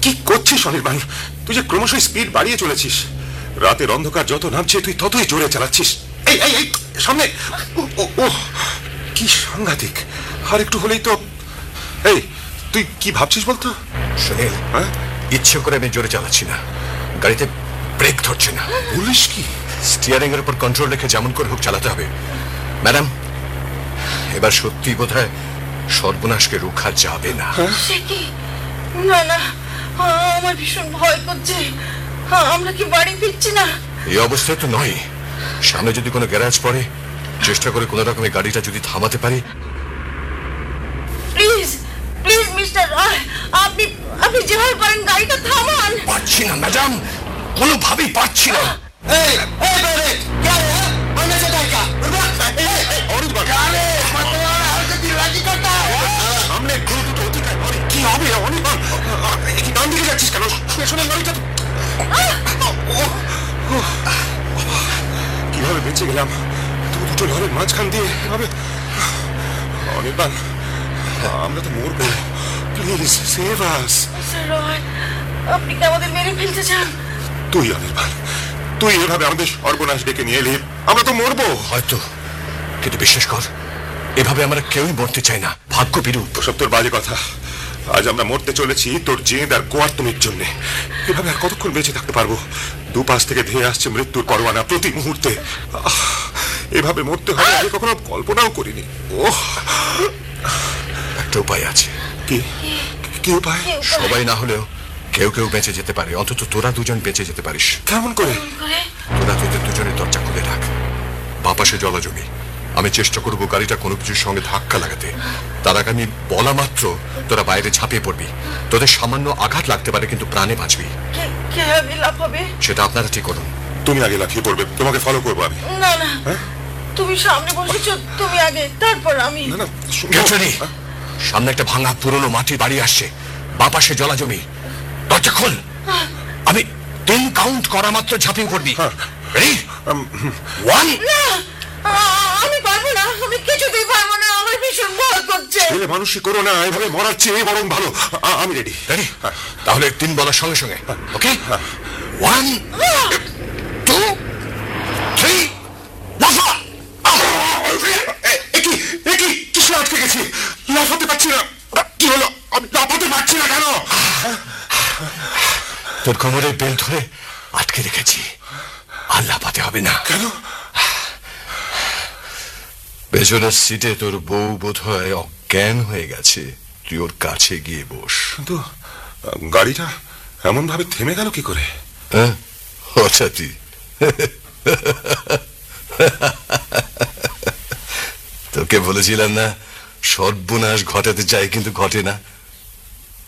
কি করছিস অনির্বাণ? তুই যে ক্রমশ স্পিড বাড়িয়ে চলেছিস। রাতের অন্ধকার যত নামছে তুই ততই জোরে চালাচ্ছিস। এই এই এই সামনে! ও কি সাংঘাতিক! আর একটু হলেই তো। এই তুই কি ভাবছিস বলতো? সুনীল, হ্যাঁ, ইচ্ছে করে আমি জোরে চালাচ্ছি না, গাড়িতে ব্রেক ধরছে না। বলিস কি? স্টিয়ারিং এর উপর কন্ট্রোল রেখে যেমন করে হোক চালাতে হবে। ম্যাডাম, এবার সত্যি বোধহয় সর্বনাশকে রোখা যাবে না। সে কি? না না, আমার ভীষণ ভয় করছে। আমরা কি বাড়ি ফিরছি না? এই অবস্থায় তো নয়। সামনে যদি কোনো গ্যারাজ পড়ে, চেষ্টা করে কোনো রকমের গাড়িটা যদি থামাতে পারি। প্লিজ প্লিজ মিস্টার রয়, আপনি আপনি যেভাবে পারেন গাড়িটা থামান। পারছি না ম্যাডাম, কোনোভাবেই পারছি না। সামনে কি হবে অনির্বাণ? ডান দিকে যাচ্ছিস কেন? পেছনের গাড়িটা কিভাবে বেঁচে গেলাম দুটো লরির মাঝখান দিয়ে এভাবে? অনির্বাণ, আমরা তো মরবো। Please save us. মিস্টার রয়, আপনি কি আমাদের মেরে ফেলতে চান? তুই অনির্বাণ, তুই এভাবে আমাদের সর্বনাশ ডেকে নিয়ে এলি, আমরা তো মরবো। হয়তো, কিন্তু বিশ্বাস কর, এভাবে আমরা কেউই মরতে চাই না। ভাগ্য বিরূপ। ওসব তোর বাজে কথা। আজ আমরা মরতে চলেছি তোর জেদ আর কোয়ার্তমির জন্য। এভাবে আর কতক্ষণ বেঁচে থাকতে পারবো? দুপাশ থেকে ধেয়ে আসছে মৃত্যুর পরোয়ানা প্রতি মুহূর্তে। এভাবে মরতে হবে আমি কখনো কল্পনাও করিনি। ওহ, একটা উপায় আছে। কি কি উপায়? সবাই না হলেও কেউ কেউ বেঁচে যেতে পারে। অন্তত তোরা দুজন বেঁচে যেতে পারিস। কেমন করে? তোরা তোদের দুজনের দরজা খুলে রাখ। বাপাসে জলাজমি। আমি চেষ্টা করবো গাড়িটা কোনো কিছুর সঙ্গে ধাক্কা লাগাতে। তার আগে আমি বলা মাত্র তোরা বাইরে ঝাঁপিয়ে পড়বি। তোদের সামান্য আঘাত লাগতে পারে, কিন্তু প্রাণে বাঁচবি। কে আগে লাফাবে? সেটা আপনারা ঠিক করুন। তুমি আগে লাফিয়ে পড়বে, তোমাকে ফলো করবো আমি। না না, তুমি সামনে বসেছো, তুমি আগে, তারপর আমি। না না, Get ready! সামনে একটা ভাঙা পুরনো মাটির বাড়ি আসছে, বাপাসে জলাজমি। দরজা খোল। আমি 3 কাউন্ট করা মাত্র ঝাঁপিয়ে পড়বি। রেডি? 1। না, আমি পারবো না, আমি কিছুতেই পারবো না, আমার ভীষণ ভয় করছে। ছেলে মানুষই করো না, এভাবে মরার চেয়ে বরং ভালো। আমি রেডি। রেডি? তাহলে 3 বলার সঙ্গে সঙ্গে। ওকে? 1, 2, 3, লাফা! একই কিসে আটকে গেছি? লাফাতে পারছি না। কি হলো? আমি লাফাতে পারছি না কেন? তোর কোমরের বেল্ট ধরে আটকে রেখেছি, আর লাফাতে হবে না। কেন? পেছনের সিটে তোর বউ বোধহয় অজ্ঞান হয়ে গেছে। তুই ওর কাছে গিয়ে বস। কিন্তু গাড়িটা এমন ভাবে থেমে গেল কি করে? হ্যাঁ, হঠাৎই। তোকে বলেছিলাম না, সর্বনাশ ঘটাতে চাই কিন্তু ঘটে না।